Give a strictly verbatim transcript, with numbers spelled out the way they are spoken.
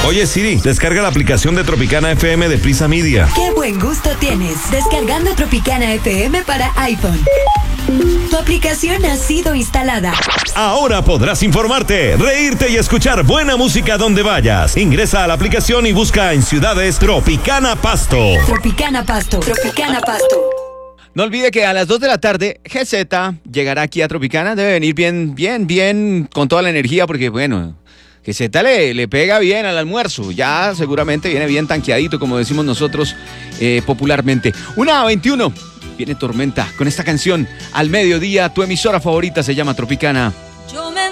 Oye Siri, descarga la aplicación de Tropicana F M de Prisa Media. ¡Qué buen gusto tienes! Descargando Tropicana F M para iPhone. Tu aplicación ha sido instalada. Ahora podrás informarte, reírte y escuchar buena música donde vayas. Ingresa a la aplicación y busca en ciudades Tropicana Pasto. Tropicana Pasto. Tropicana Pasto. No olvide que a las dos de la tarde G Z llegará aquí a Tropicana. Debe venir bien, bien, bien con toda la energía porque, bueno, G Z le, le pega bien al almuerzo. Ya seguramente viene bien tanqueadito, como decimos nosotros eh, popularmente. Una a veintiuno. Viene Tormenta con esta canción. Al mediodía, tu emisora favorita se llama Tropicana. Yo me